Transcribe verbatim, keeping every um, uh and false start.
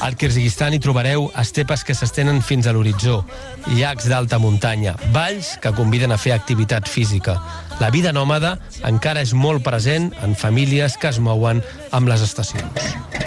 Al Kirguizistan hi trobareu estepes que s'estenen fins a l'horitzó, llacs d'alta muntanya, valls que conviden a fer activitat física. La vida nòmada encara és molt present en famílies que es mouen amb les estacions.